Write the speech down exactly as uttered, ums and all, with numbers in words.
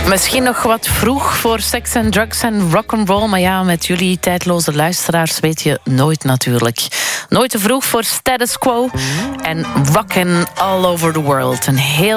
Misschien nog wat vroeg voor seks en drugs en rock'n'roll. Maar ja, met jullie tijdloze luisteraars weet je nooit natuurlijk. Nooit te vroeg voor Status Quo en Rockin' All Over the World. Een heel